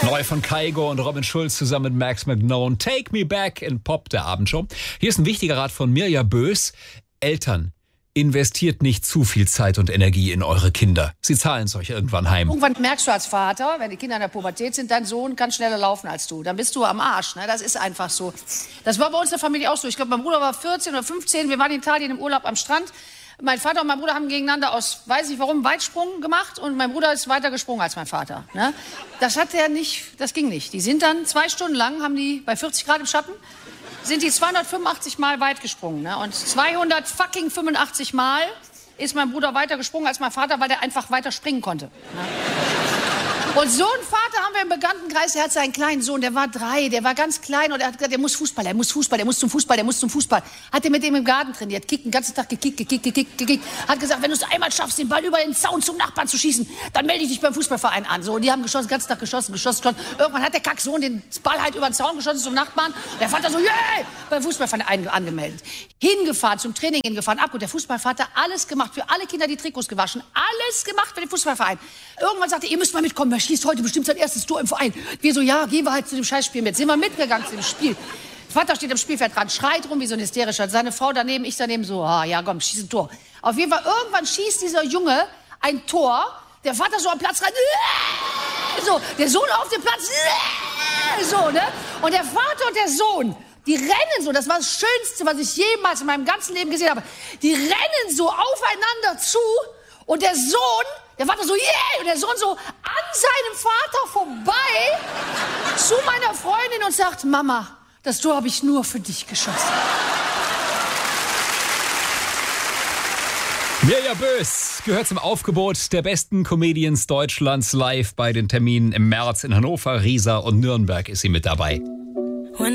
Neu von Kygo und Robin Schulz zusammen mit Max McKnone. Take Me Back in Pop, der Abendshow. Hier ist ein wichtiger Rat von Mirja Bös. Eltern, investiert nicht zu viel Zeit und Energie in eure Kinder. Sie zahlen es euch irgendwann heim. Irgendwann merkst du als Vater, wenn die Kinder in der Pubertät sind, dein Sohn kann schneller laufen als du. Dann bist du am Arsch. Ne? Das ist einfach so. Das war bei uns in der Familie auch so. Ich glaube, mein Bruder war 14 oder 15. Wir waren in Italien im Urlaub am Strand. Mein Vater und mein Bruder haben gegeneinander aus, weiß ich warum, Weitsprung gemacht. Und mein Bruder ist weiter gesprungen als mein Vater. Ne? Das ging nicht. Die sind dann 2 Stunden lang, haben die bei 40 Grad im Schatten, sind die 285 Mal weit gesprungen. Ne? Und 285 Mal ist mein Bruder weiter gesprungen als mein Vater, weil der einfach weiter springen konnte. Ne? Und so einen Vater haben wir im Bekanntenkreis, der hat seinen kleinen Sohn, der war 3, der war ganz klein und er hat gesagt, der muss Fußball, der muss zum Fußball. Hat er mit dem im Garten trainiert, kickt den ganzen Tag gekickt. Hat gesagt, wenn du es einmal schaffst, den Ball über den Zaun zum Nachbarn zu schießen, dann melde ich dich beim Fußballverein an. So, und die haben geschossen, den ganzen Tag geschossen. Irgendwann hat der Kacksohn den Ball halt über den Zaun geschossen zum Nachbarn. Der Vater so, yeah, beim Fußballverein angemeldet. Hingefahren, zum Training hingefahren, abgeholt. Der Fußballvater alles gemacht, für alle Kinder die Trikots gewaschen, alles gemacht für den Fußballverein. Irgendwann sagte er, ihr müsst mal mitkommen, schießt heute bestimmt sein erstes Tor im Verein. Wir so, ja, gehen wir halt zu dem Scheißspiel mit. Sind wir mitgegangen zu dem Spiel. Vater steht am Spielfeld dran, schreit rum wie so ein hysterischer. Seine Frau daneben, ich daneben so, ja komm, schieß ein Tor. Auf jeden Fall, irgendwann schießt dieser Junge ein Tor. Der Vater so am Platz rein, so, der Sohn auf dem Platz, so, ne? Und der Vater und der Sohn, die rennen so, das war das Schönste, was ich jemals in meinem ganzen Leben gesehen habe. Die rennen so aufeinander zu und der Sohn, der Vater so, yeah, und der Sohn so an seinem Vater vorbei zu meiner Freundin und sagt, Mama, das Tor habe ich nur für dich geschossen. Mirja Bös gehört zum Aufgebot der besten Comedians Deutschlands live bei den Terminen im März in Hannover, Riesa und Nürnberg ist sie mit dabei.